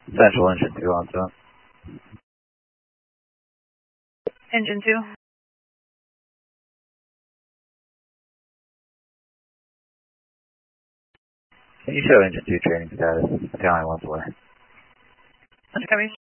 Central engine 2 on set. Engine 2. Can you show engine 2 training status? Battalion 1's away. Copy.